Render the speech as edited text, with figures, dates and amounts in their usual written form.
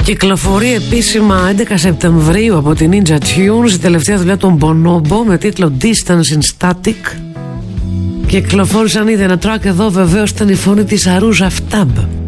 Κυκλοφορεί επίσημα 11 Σεπτεμβρίου από την Ninja Tunes η τελευταία δουλειά των Bonobo με τίτλο Distance in Static. Κυκλοφόρησαν ήδη ένα track, εδώ βεβαίως ήταν η φωνή της Αρούζα Φτάμπ.